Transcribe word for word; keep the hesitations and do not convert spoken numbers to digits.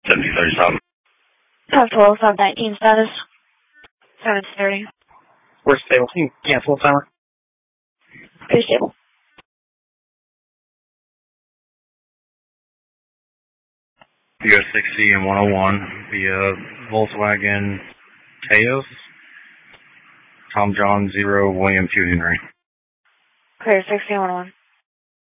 seventy thirty South. Top twelve, five nineteen status. seven thirty. We're stable. Can you cancel the timer? Pretty stable. U S sixty and one oh one via Volkswagen Taos. Tom John zero William Q Henry. Clear sixty and one oh one.